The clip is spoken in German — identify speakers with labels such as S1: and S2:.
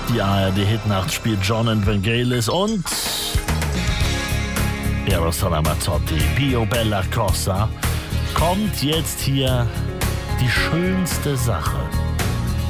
S1: Die ARD-Hitnacht spielt John and Vangelis und Eros Ramazzotti, Pio Bella Cosa. Kommt jetzt hier die schönste Sache.